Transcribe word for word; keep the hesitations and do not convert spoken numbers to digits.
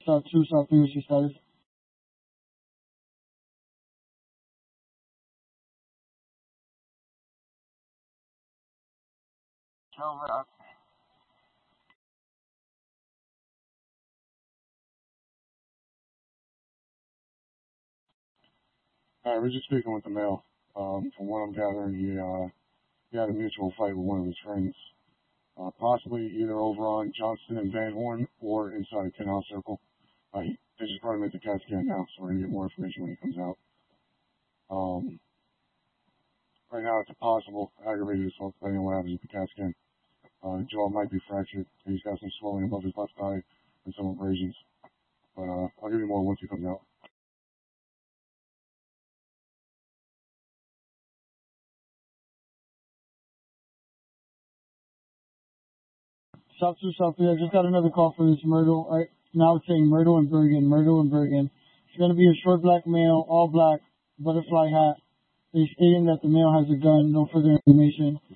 South two, South three, what's your status? Over, uh, Alright, we're just speaking with the male. Um, from what I'm gathering, he, uh, he had a mutual fight with one of his friends. Uh, possibly either over on Johnston and Van Horn or inside Tin House Circle. Uh, he, they just brought him into CAT scan now, so we're going to get more information when he comes out. Um, right now it's a possible aggravated assault depending on what happens with the CAT scan. Uh, jaw might be fractured. He's got some swelling above his left eye and some abrasions. But uh, I'll give you more once he comes out. South two, South three, I just got another call for this Myrtle. Right now it's saying Myrtle and Bergen, Myrtle and Bergen. It's going to be a short black male, all black, butterfly hat. They're stating that the male has a gun, no further information.